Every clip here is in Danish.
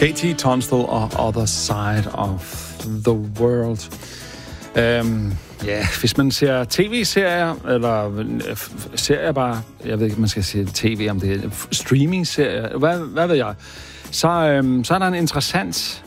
KT Tunstall og Other Side of the World. Hvis man ser tv-serier, eller serier bare, jeg ved ikke, man skal sige tv, om det er streaming-serier, hvad ved jeg, så er der en interessant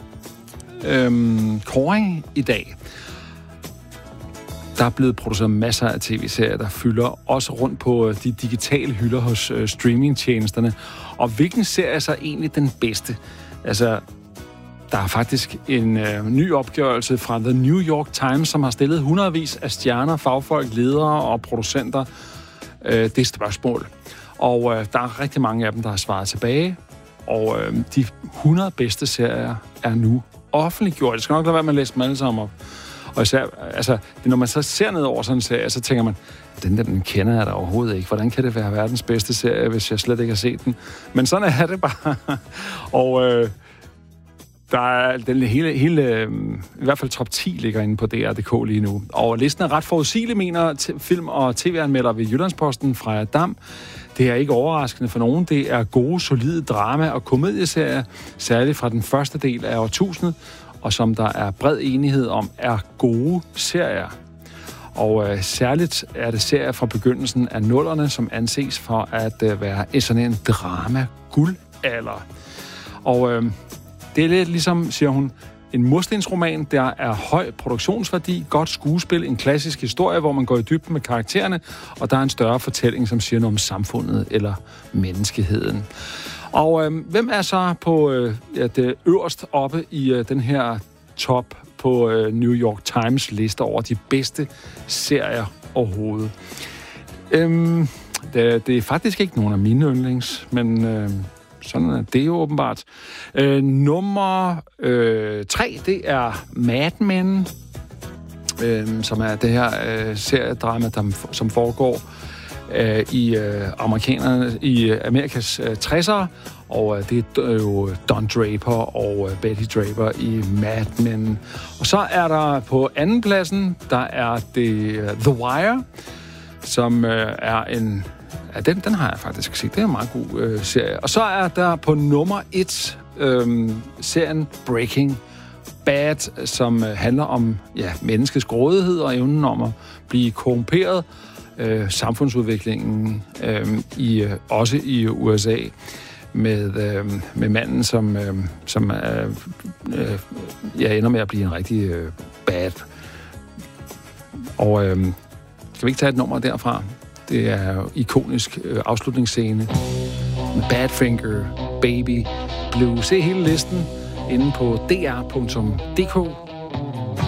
kåring i dag. Der er blevet produceret masser af tv-serier, der fylder også rundt på de digitale hylder hos streamingtjenesterne. Og hvilken serie er så egentlig den bedste? Altså, der er faktisk en ny opgørelse fra The New York Times, som har stillet hundredvis af stjerner, fagfolk, ledere og producenter det spørgsmål. Og der er rigtig mange af dem, der har svaret tilbage. Og de 100 bedste serier er nu offentliggjort. Jeg skal nok lade være med at læse dem alle sammen op. Og især, altså, når man så ser ned over sådan en serie, så tænker man, den kender jeg da overhovedet ikke. Hvordan kan det være verdens bedste serie, hvis jeg slet ikke har set den? Men sådan er det bare. Og der er den hele i hvert fald top 10 ligger inde på DR.dk lige nu. Og listen er ret forudsigelig, mener film- og tv-anmelder ved Jyllandsposten Freja Dam. Det er ikke overraskende for nogen. Det er gode, solide drama- og komedieserier, særligt fra den første del af årtusindet, og som der er bred enighed om, er gode serier. Og særligt er det serier fra begyndelsen af 00'erne, som anses for at være sådan en drama-guldalder. Og det er lidt ligesom, siger hun, en murstensroman, der er høj produktionsværdi, godt skuespil, en klassisk historie, hvor man går i dybden med karaktererne, og der er en større fortælling, som siger noget om samfundet eller menneskeheden. Og hvem er så på det øverst oppe i den her top på New York Times liste over de bedste serier overhovedet? Det er faktisk ikke nogen af mine yndlings, men sådan er det jo åbenbart. Nummer 3, det er Mad Men, som er det her seriedrama, som foregår i Amerikas 60'ere, og det er jo Don Draper og Betty Draper i Mad Men. Og så er der på anden pladsen, der er det The Wire, som er en... Ja, den har jeg faktisk set. Det er en meget god serie. Og så er der på nummer 1 serien Breaking Bad, som handler om menneskets grådighed og evnen om at blive korrumperet. Samfundsudviklingen også i USA med manden, som ender med at blive en rigtig bad. Og skal vi ikke tage et nummer derfra? Det er jo ikonisk afslutningsscene med Badfinger, Baby Blue. Se hele listen inde på dr.dk.